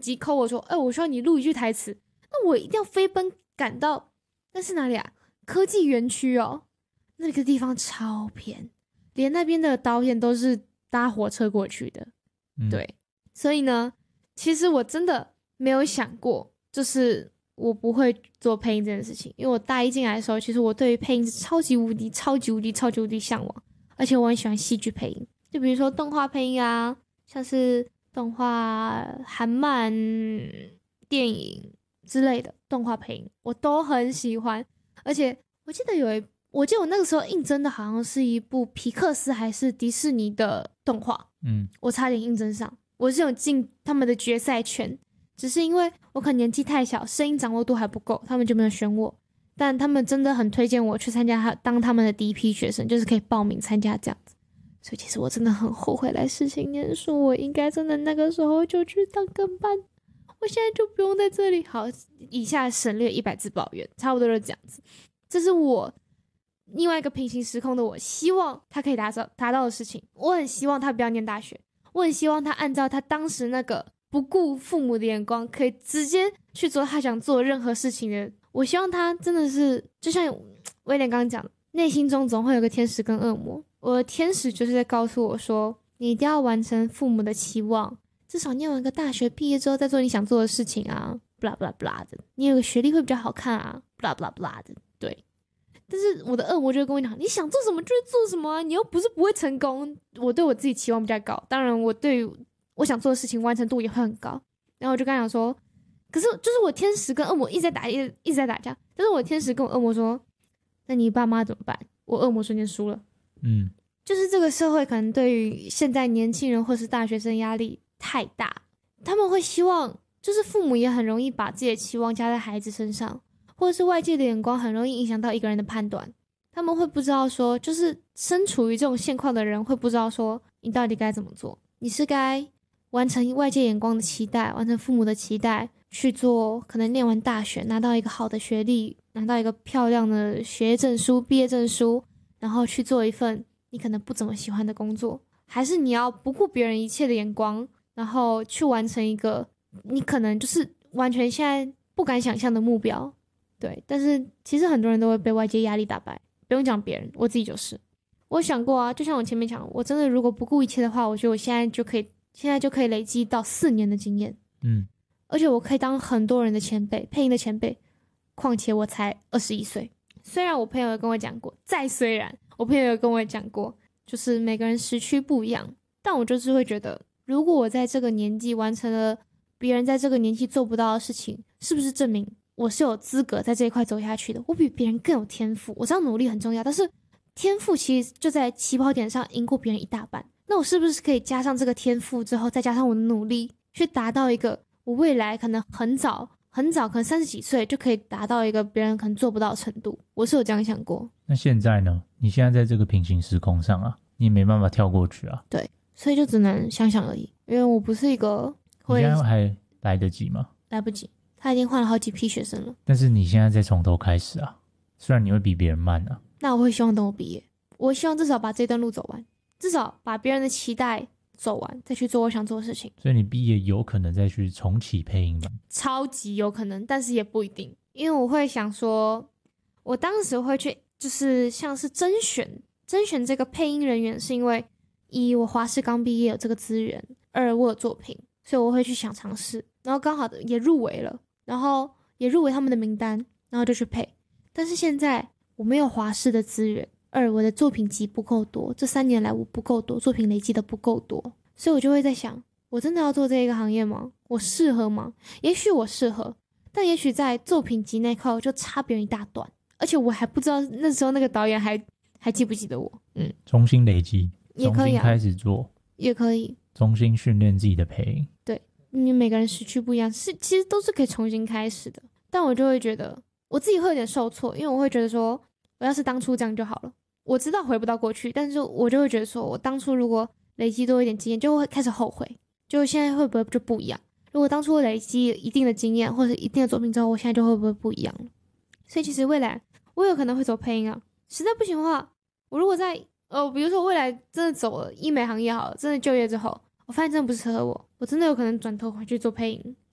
急 call 我说，我需要你录一句台词，那我一定要飞奔赶到，那是哪里啊？科技园区哦，那个地方超偏，连那边的导演都是搭火车过去的。对，所以呢，其实我真的没有想过，就是我不会做配音这件事情，因为我大一进来的时候，其实我对于配音是超级无敌、超级无敌、超级无敌向往，而且我很喜欢戏剧配音，就比如说动画配音啊，像是动画、韩漫、电影之类的动画配音，我都很喜欢。而且我记得我那个时候应征的好像是一部皮克斯还是迪士尼的动画，我差点应征上，我是有进他们的决赛圈，只是因为我可能年纪太小，声音掌握度还不够，他们就没有选我。但他们真的很推荐我去参加当他们的第一批学生，就是可以报名参加这样子。所以其实我真的很后悔来世新念书，我应该真的那个时候就去当跟班，我现在就不用在这里。好，以下省略100字抱怨，差不多就这样子。这是我另外一个平行时空的我希望他可以达到的事情。我很希望他不要念大学，我很希望他按照他当时那个不顾父母的眼光，可以直接去做他想做任何事情的。我希望他真的是就像威廉刚刚讲的，内心中总会有个天使跟恶魔。我的天使就是在告诉我说，你一定要完成父母的期望，至少念完个大学毕业之后再做你想做的事情啊 blah blah blah 的，你有个学历会比较好看啊 blah blah blah 的。对，但是我的恶魔就会跟我讲，你想做什么就会做什么啊，你又不是不会成功。我对我自己期望比较高，当然我对于我想做的事情完成度也会很高。然后我就跟他讲说，可是就是我天使跟恶魔一直在打架，但是我天使跟我恶魔说，那你爸妈怎么办？我恶魔瞬间输了。就是这个社会可能对于现在年轻人或是大学生压力太大，他们会希望，就是父母也很容易把自己的期望加在孩子身上，或者是外界的眼光很容易影响到一个人的判断。他们会不知道说，就是身处于这种现况的人会不知道说，你到底该怎么做。你是该完成外界眼光的期待，完成父母的期待，去做可能念完大学拿到一个好的学历，拿到一个漂亮的学业证书、毕业证书，然后去做一份你可能不怎么喜欢的工作，还是你要不顾别人一切的眼光，然后去完成一个你可能就是完全现在不敢想象的目标。对，但是其实很多人都会被外界压力打败，不用讲别人，我自己就是。我想过啊，就像我前面讲，我真的如果不顾一切的话，我觉得我现在就可以累积到4年的经验。而且我可以当很多人的前辈，配音的前辈，况且我才21岁。虽然我朋友有跟我讲过，我朋友有跟我讲过，就是每个人时区不一样，但我就是会觉得，如果我在这个年纪完成了别人在这个年纪做不到的事情，是不是证明我是有资格在这一块走下去的？我比别人更有天赋，我知道努力很重要，但是天赋其实就在起跑点上赢过别人一大半。那我是不是可以加上这个天赋之后，再加上我的努力，去达到一个我未来可能很早，可能30几岁就可以达到一个别人可能做不到的程度？我是有这样想过。 那现在呢？你现在在这个平行时空上啊，你没办法跳过去啊。 对，所以就只能想想而已。因为我不是一个会， 你现在还来得及吗？ 来不及，他已经换了好几批学生了。 但是你现在再从头开始啊，虽然你会比别人慢啊。 那我会希望等我毕业，我希望至少把这段路走完，至少把别人的期待走完，再去做我想做的事情。 所以你毕业有可能再去重启配音吧？ 超级有可能，但是也不一定。因为我会想说，我当时会去就是像是甄选这个配音人员，是因为1我华视刚毕业有这个资源，2我有作品，所以我会去想尝试，然后刚好也入围了，然后也入围他们的名单，然后就去配。但是现在我没有华视的资源，2我的作品集不够多，这3年来我不够多，作品累积的不够多，所以我就会在想，我真的要做这一个行业吗？我适合吗？也许我适合，但也许在作品集那块我就差别人一大段，而且我还不知道那时候那个导演还记不记得我。 重新累积也可以啊， 重新开始做也可以， 重新训练自己的配音。 对，因为每个人时区不一样，其实都是可以重新开始的。但我就会觉得我自己会有点受挫，因为我会觉得说，我要是当初这样就好了。我知道回不到过去，但是我就会觉得说，我当初如果累积多一点经验，就会开始后悔，就现在会不会就不一样？如果当初我累积一定的经验或者一定的作品之后，我现在就会不会不一样了？所以其实未来我有可能会走配音啊，实在不行的话，我如果在比如说未来真的走了医美行业好了，真的就业之后，我发现真的不适合我，我真的有可能转头回去做配音。